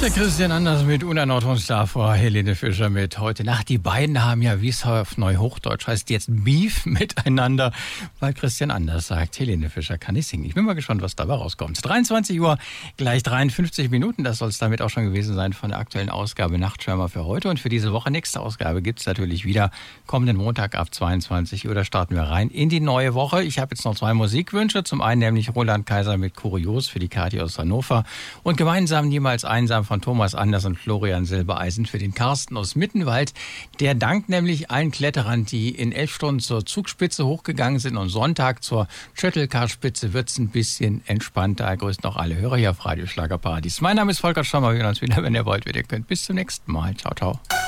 Der Christian Anders mit Una Nordhorn-Star vor Helene Fischer mit heute Nacht. Die beiden haben ja, wie es auf Neuhochdeutsch heißt, jetzt Beef miteinander, weil Christian Anders sagt, Helene Fischer kann nicht singen. Ich bin mal gespannt, was dabei rauskommt. 23 Uhr, gleich 53 Minuten. Das soll es damit auch schon gewesen sein von der aktuellen Ausgabe Nachtschwärmer für heute. Und für diese Woche, nächste Ausgabe, gibt es natürlich wieder kommenden Montag ab 22 Uhr. Da starten wir rein in die neue Woche. Ich habe jetzt noch 2 Musikwünsche. Zum einen nämlich Roland Kaiser mit Kurios für die Kathi aus Hannover. Und gemeinsam niemals einsam von Thomas Anders und Florian Silbereisen für den Carsten aus Mittenwald. Der dankt nämlich allen Kletterern, die in 11 Stunden zur Zugspitze hochgegangen sind und Sonntag zur Schüttelkarspitze wird es ein bisschen entspannter. Er grüßt noch alle Hörer hier auf Radio Schlagerparadies. Mein Name ist Volker Stammer. Wir hören uns wieder, wenn ihr wollt, wenn ihr könnt. Bis zum nächsten Mal. Ciao, ciao.